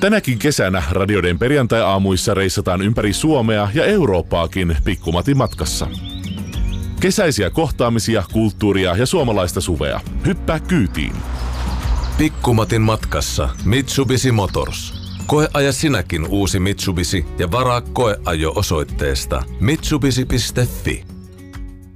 Tänäkin kesänä radioiden perjantai-aamuissa reissataan ympäri Suomea ja Eurooppaakin Pikku-Matin matkassa. Kesäisiä kohtaamisia, kulttuuria ja suomalaista suvea. Hyppää kyytiin. Pikku-Matin matkassa Mitsubishi Motors. Koeaja sinäkin uusi Mitsubishi ja varaa koeajo osoitteesta mitsubishi.fi.